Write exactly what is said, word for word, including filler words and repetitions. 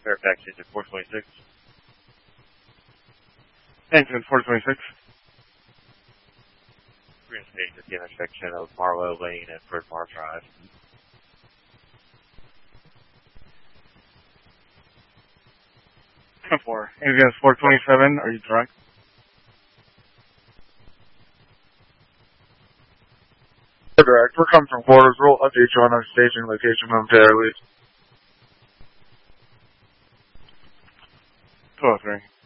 Fairfax engine four twenty-six. Engine four twenty-six. Green stage at the intersection of Marlowe Lane and Bryn Mawr Drive. ten four. Engine four twenty-seven. Are you drunk? Direct. We're coming from quarters. We'll update you on our staging location momentarily. two oh three.